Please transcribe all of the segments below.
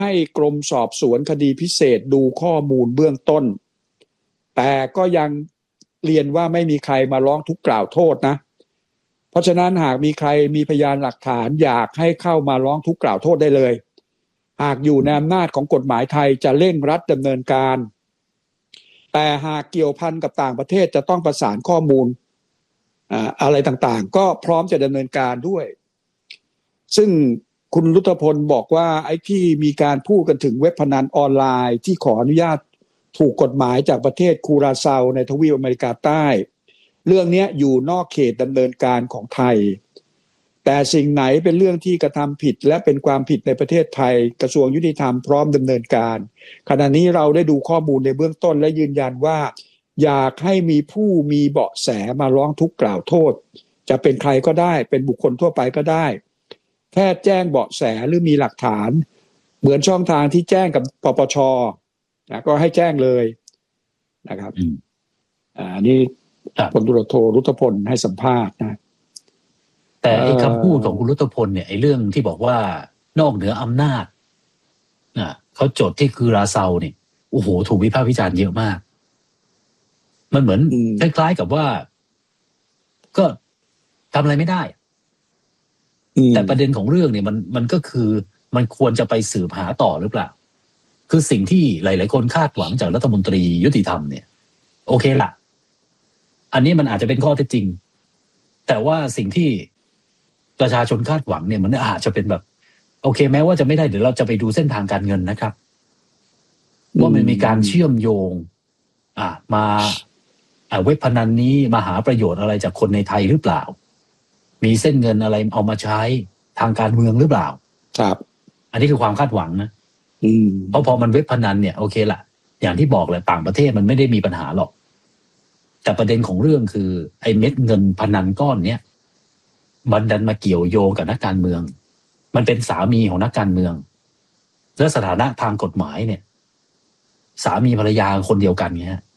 ให้กรมสอบสวนคดีพิเศษดูข้อมูลเบื้องต้นแต่ก็ยังเรียนว่าไม่มีใครมาร้องทุกข์กล่าวโทษนะเพราะฉะนั้นหากมีใครมีพยานหลักฐานอยากให้เข้ามาร้องทุกข์กล่าวโทษได้เลยหากอยู่ในอำนาจของกฎหมายไทยจะเร่งรัดดำเนินการแต่หากเกี่ยวพันกับต่างประเทศจะต้องประสานข้อมูลอะไรต่างๆก็พร้อมจะดำเนินการด้วยซึ่งคุณรุตพลบอกว่าไอ้ที่มีการพูดกันถึงเว็บพนันออนไลน์ที่ขออนุญาตถูกกฎหมายจากประเทศคูราเซาในทวีปอเมริกาใต้เรื่องนี้อยู่นอกเขตดำเนินการของไทยแต่สิ่งไหนเป็นเรื่องที่กระทำผิดและเป็นความผิดในประเทศไทยกระทรวงยุติธรรมพร้อมดำเนินการขณะนี้เราได้ดูข้อมูลในเบื้องต้นและยืนยันว่าอยากให้มีผู้มีเบาะแสมาร้องทุกข์กล่าวโทษจะเป็นใครก็ได้เป็นบุคคลทั่วไปก็ได้แค่แจ้งเบาะแสหรือมีหลักฐานเหมือนช่องทางที่แจ้งกับปปช.นะก็ให้แจ้งเลยนะครับนี่พลตำรวจโทรุตพลให้สัมภาษณ์นะแต่ไอ้คำพูดของคุณรุตพลเนี่ยไอ้เรื่องที่บอกว่านอกเหนืออำนาจเขาจดที่คือราเซาเนี่ยโอ้โหถูกวิพากษ์วิจารณ์เยอะมากมันเหมือนคล้ายๆกับว่าก็ทำอะไรไม่ได้แต่ประเด็นของเรื่องเนี่ยมันก็คือมันควรจะไปสืบหาต่อหรือเปล่าคือสิ่งที่หลายๆคนคาดหวังจากรัฐมนตรียุติธรรมเนี่ยโอเคละอันนี้มันอาจจะเป็นข้อเท็จจริงแต่ว่าสิ่งที่ประชาชนคาดหวังเนี่ยมันอาจจะเป็นแบบโอเคแม้ว่าจะไม่ได้เดี๋ยวเราจะไปดูเส้นทางการเงินนะครับว่ามันมีการเชื่อมโยงมาเว็บพนันนี้มาหาประโยชน์อะไรจากคนในไทยหรือเปล่ามีเส้นเงินอะไรเอามาใช้ทางการเมืองหรือเปล่าครับอันนี้คือความคาดหวังนะเพราะพอมันเว็บพนันเนี่ยโอเคละอย่างที่บอกเลยต่างประเทศมันไม่ได้มีปัญหาหรอกแต่ประเด็นของเรื่องคือไอ้เม็ดเงินพนันก้อนเนี้ยมันดันมาเกี่ยวโยงกับนักการเมืองมันเป็นสามีของนักการเมืองและสถานะทางกฎหมายเนี่ยสามีภรรยาคนเดียวกันเงี้ย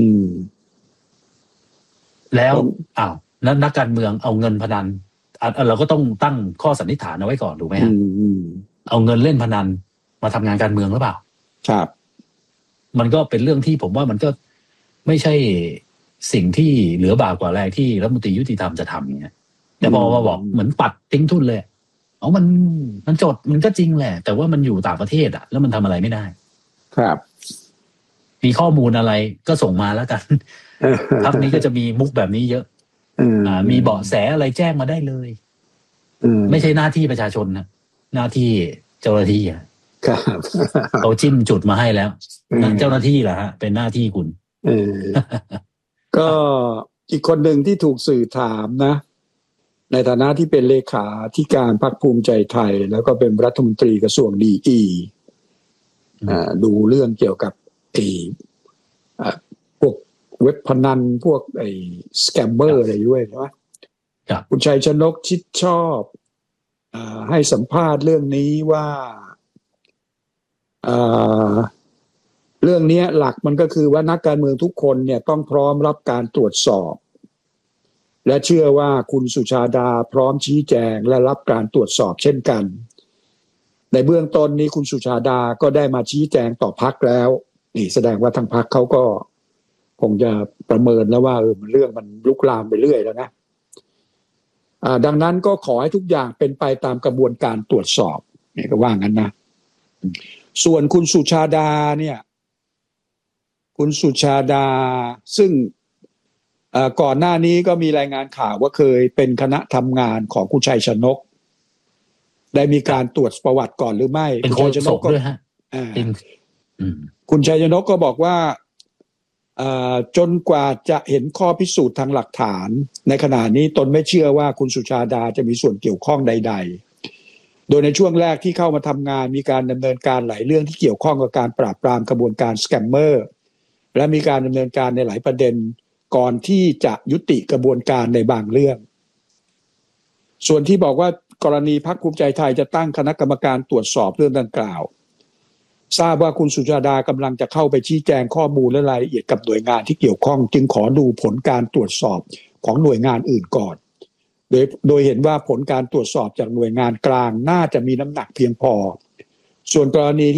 แล้วนั้นนักการเมืองเอาเงินพนันเราก็ต้องตั้งข้อสันนิษฐานเอาไว้ก่อนถูกไหมฮะเอาเงินเล่นพนันมาทำงานการเมืองหรือเปล่าครับมันก็เป็นเรื่องที่ผมว่ามันก็ไม่ใช่สิ่งที่เหลือบากกว่าแรงที่รัฐมนตรียุติธรรมจะทำเงี้ยแต่พอมาบอกเหมือนปัดทิ้งทุนเลยมันจดมันก็จริงแหละแต่ว่ามันอยู่ต่างประเทศแล้วมันทำอะไรไม่ได้ครับมีข้อมูลอะไรก็ส่งมาแล้วกันพักนี้ก็จะมีมุกแบบนี้เยอะมีเบาะแสอะไรแจ้งมาได้เลยไม่ใช่หน้าที่ประชาชนนะหน้าที่เจ้าหน้าที่ครับเขาจิ้มจุดมาให้แล้วนั่นเจ้าหน้าที่แหละฮะเป็นหน้าที่คุณก็อีกคนหนึ่งที่ถูกสื่อถามนะในฐานะที่เป็นเลขาธิการพรรคภูมิใจไทยแล้วก็เป็นรัฐมนตรีกระทรวงดีดูเรื่องเกี่ยวกับพวกเว็บพนันพวกสแกมเมอร์อะไรด้วยใช่ไหมคุณชัยชนกชิดชอบให้สัมภาษณ์เรื่องนี้ว่าเรื่องนี้หลักมันก็คือว่านักการเมืองทุกคนเนี่ยต้องพร้อมรับการตรวจสอบและเชื่อว่าคุณสุชาดาพร้อมชี้แจงและรับการตรวจสอบเช่นกันในเบื้องต้นนี้คุณสุชาดาก็ได้มาชี้แจงต่อพรรคแล้วนี่แสดงว่าทางพรรคเขาก็คงจะประเมินแล้วว่าเรื่องมันลุกลามไปเรื่อยแล้วนะดังนั้นก็ขอให้ทุกอย่างเป็นไปตามกระบวนการตรวจสอบนี่ก็ว่างั้นนะส่วนคุณสุชาดาเนี่ยคุณสุชาดาซึ่งก่อนหน้านี้ก็มีรายงานข่าวว่าเคยเป็นคณะทำงานของคุณชัยชนกได้มีการตรวจประวัติก่อนหรือไม่เป็นคนชนกด้วยฮะคุณชัยชนกก็บอกว่าจนกว่าจะเห็นข้อพิสูจน์ทางหลักฐานในขณะนี้ตนไม่เชื่อว่าคุณสุชาดาจะมีส่วนเกี่ยวข้องใดๆโดยในช่วงแรกที่เข้ามาทำงานมีการดำเนินการหลายเรื่องที่เกี่ยวข้องกับการปราบปรามกระบวนการสแกมเมอร์และมีการดำเนินการในหลายประเด็นก่อนที่จะยุติกระบวนการในบางเรื่องส่วนที่บอกว่ากรณีพรรคภูมิใจไทยจะตั้งคณะกรรมการตรวจสอบเรื่องดังกล่าวทราบว่าคุณสุชาดากำลังจะเข้าไปชี้แจงข้อมูลและรายละเอียดกับหน่วยงานที่เกี่ยวข้องจึงขอดูผลการตรวจสอบของหน่วยงานอื่นก่อนโดยเห็นว่าผลการตรวจสอบจากหน่วยงานกลางน่าจะมีน้ำหนักเพียงพอส่วนกรณี